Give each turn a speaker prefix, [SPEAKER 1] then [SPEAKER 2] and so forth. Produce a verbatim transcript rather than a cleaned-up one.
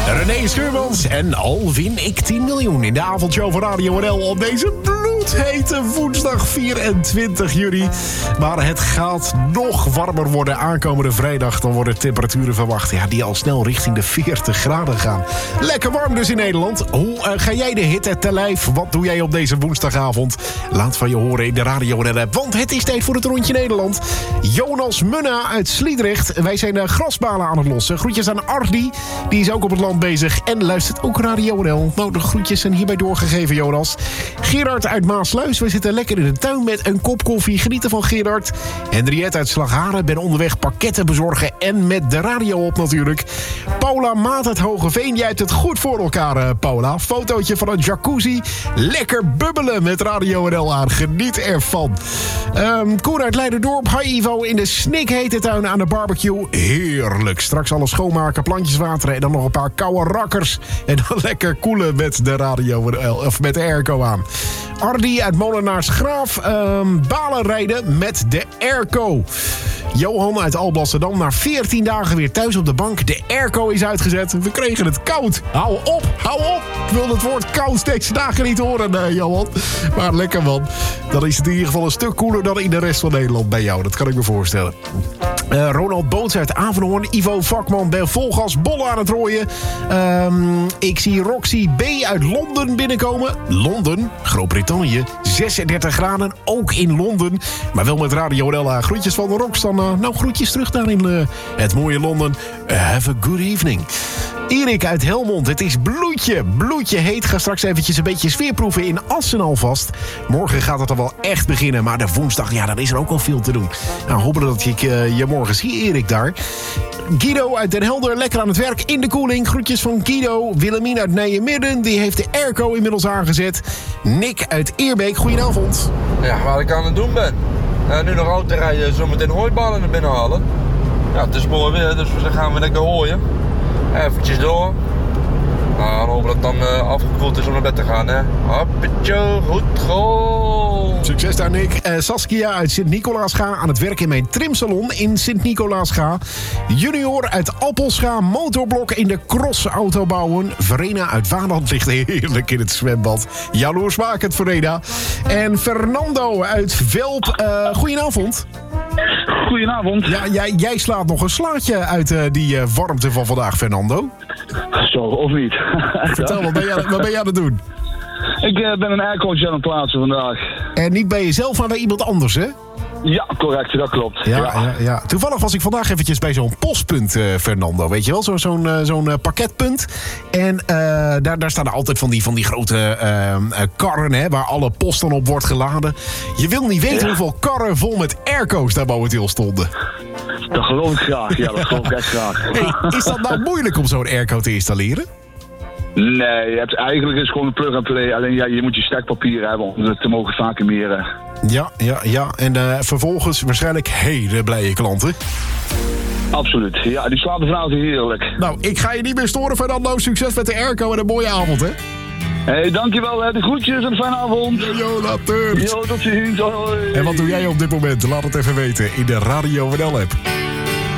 [SPEAKER 1] René Schuurmans en al win ik tien miljoen in de avondshow van Radio N L op deze bloedhete woensdag vierentwintig juli. Maar het gaat nog warmer worden aankomende vrijdag. Dan worden temperaturen verwacht ja, die al snel richting de veertig graden gaan. Lekker warm dus in Nederland. Hoe uh, ga jij de hitte te lijf? Wat doe jij op deze woensdagavond? Laat van je horen in de Radio N L-app, want het is tijd voor het rondje Nederland. Jonas Munna uit Sliedrecht. Wij zijn uh, grasbalen aan het lossen. Groetjes aan Ardi, die is ook op het land bezig en luistert ook Radio N L. Nou, de groetjes zijn hierbij doorgegeven, Jonas. Gerard uit Maasluis. We zitten lekker in de tuin met een kop koffie. Genieten van Gerard. Henriette uit Slagharen. Ben onderweg pakketten bezorgen en met de radio op natuurlijk. Paula Maat uit Hogeveen. Jij hebt het goed voor elkaar, uh, Paula. Fotootje van een jacuzzi. Lekker bubbelen met Radio N L aan. Geniet ervan. Um, Koen uit Leiderdorp. Hi Ivo. In de snikhete tuin aan de barbecue. Heerlijk. Straks alles schoonmaken, plantjes wateren en dan nog een paar koude rakkers. En dan lekker koelen met de radio of met de airco aan. Ardi uit Molenaarsgraaf. Um, balen rijden met de airco. Johan uit Alblasserdam. Na veertien dagen weer thuis op de bank. De airco is uitgezet. We kregen het koud. Hou op, hou op. Ik wil het woord koud deze dagen niet horen, uh, Johan. Maar lekker man. Dan is het in ieder geval een stuk koeler dan in de rest van Nederland bij jou. Dat kan ik me voorstellen. Uh, Ronald Boots uit Avenhoorn. Ivo Vakman bij Volgas bollen aan het rooien. Um, ik zie Roxy B. uit Londen binnenkomen. Londen, Groot-Brittannië. zesendertig graden, ook in Londen. Maar wel met Radio N L. Groetjes van de Rox. Dan, uh, nou, groetjes terug daar in uh, het mooie Londen. Uh, have a good evening. Erik uit Helmond. Het is bloedje, bloedje heet. Ga straks eventjes een beetje sfeerproeven in Assen alvast. Morgen gaat het er wel echt beginnen. Maar de woensdag, ja, dan is er ook wel veel te doen. Nou, hopen dat ik uh, je morgen zie, Erik, daar. Guido uit Den Helder, lekker aan het werk in de koeling. Groetjes van Guido. Willemien uit Nijmegen, die heeft de airco inmiddels aangezet. Nick uit Eerbeek, goedenavond.
[SPEAKER 2] Ja, waar ik aan het doen ben. Uh, nu nog auto rijden, zometeen hooibalen naar binnen halen. Ja, het is mooi weer, dus we gaan we lekker hooien. Eventjes door. Nou, dan hopen dat het dan uh, afgekoeld is om naar bed te gaan, hè. Hoppetje, goed goal.
[SPEAKER 1] Succes daar, Nick. Uh, Saskia uit Sint-Nicolaasga aan het werk in mijn trimsalon in Sint-Nicolaasga. Junior uit Appelscha, motorblok in de crossauto bouwen. Verena uit Waanland ligt heerlijk in het zwembad. Jaloersmakend, Verena. En Fernando uit Velp. Uh, goedenavond.
[SPEAKER 3] Goedenavond.
[SPEAKER 1] Ja, jij, jij slaat nog een slaatje uit uh, die uh, warmte van vandaag, Fernando.
[SPEAKER 3] Zo, of niet?
[SPEAKER 1] Vertel, wat ben je, wat ben je aan het doen?
[SPEAKER 3] Ik uh, ben een aircootje aan het plaatsen vandaag.
[SPEAKER 1] En niet bij jezelf, maar bij iemand anders, hè?
[SPEAKER 3] Ja, correct, dat klopt.
[SPEAKER 1] Ja,
[SPEAKER 3] ja.
[SPEAKER 1] Ja, ja. Toevallig was ik vandaag eventjes bij zo'n postpunt, uh, Fernando. Weet je wel, Zo, zo'n, uh, zo'n uh, pakketpunt. En uh, daar, daar staan er altijd van die, van die grote uh, uh, karren, hè, waar alle post dan op wordt geladen. Je wil niet weten ja. hoeveel karren vol met airco's daar momenteel stonden.
[SPEAKER 3] Dat geloof ik graag, ja, dat geloof ik echt graag.
[SPEAKER 1] Hey, is dat nou moeilijk om zo'n airco te installeren?
[SPEAKER 3] Nee, je hebt, eigenlijk is het gewoon een plug-and-play. Alleen ja, je moet je stekpapier hebben om het te mogen vacuumeren.
[SPEAKER 1] Ja, ja, ja. En uh, vervolgens waarschijnlijk hele blije klanten.
[SPEAKER 3] Absoluut. Ja, die slapen vanavond heerlijk.
[SPEAKER 1] Nou, ik ga je niet meer storen, Fernando. Succes met de airco en een mooie avond, hè?
[SPEAKER 3] Hé, hey, dankjewel. Hè. De groetjes en een fijne avond.
[SPEAKER 1] Jo, later.
[SPEAKER 3] Jo, tot ziens. Hoi.
[SPEAKER 1] En wat doe jij op dit moment? Laat het even weten in de Radio N L-app.